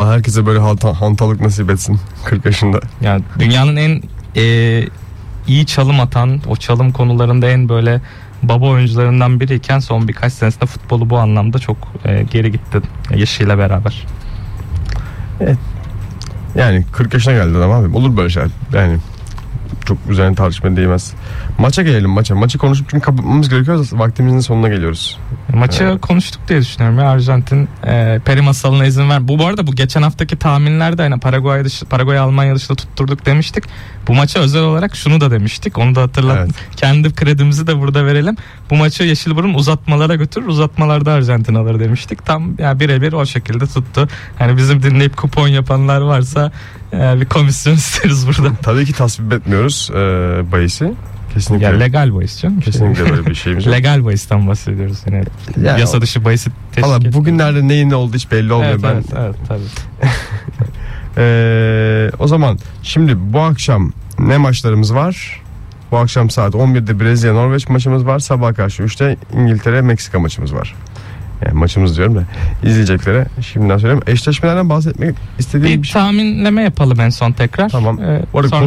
Allah herkese böyle hantalık nasip etsin 40 yaşında. Yani dünyanın en iyi çalım atan, o çalım konularında en böyle baba oyuncularından biriyken son birkaç senesinde futbolu bu anlamda çok geri gitti yaşıyla beraber. Evet. Yani 40 yaşına geldi adam abi. Olur böyle şeyler. Yani çok üzerine tartışmaya değmez. Maça gelelim maça. Maçı konuşup çünkü kapatmamız gerekiyor. Vaktimizin sonuna geliyoruz. Maçı konuştuk diye düşünüyorum ya. Arjantin peri masalına izin ver. Bu arada bu geçen haftaki tahminlerde hani Paraguay Almanya dışında tutturduk demiştik. Bu maça özel olarak şunu da demiştik. Onu da hatırlat. Evet. Kendi kredimizi de burada verelim. Bu maçı Yeşilburun uzatmalara götürür. Uzatmalarda Arjantin alır demiştik. Tam yani birebir o şekilde tuttu. Hani bizim dinleyip kupon yapanlar varsa bir komisyon isteriz burada. Tabii ki tasvip etmiyoruz bahisi. Kesinlikle. Ya legal bahis canım. Kesinlikle böyle bir şeyimiz yok. Legal bahisten bahsediyoruz yine. Yani yasa dışı bahisi teşvik etmiyor. Valla bugünlerde neyin ne olduğu hiç belli olmuyor. Evet tabii. O zaman şimdi bu akşam ne maçlarımız var? Bu akşam saat 11'de Brezilya Norveç maçımız var. Sabah karşı 3'te İngiltere Meksika maçımız var. Yani maçımız diyorum da izleyeceklere şimdiden söyleyeyim. Eşleşmelerden bahsetmek istediğim bir tahminleme yapalım en son tekrar. Tamam. Sonra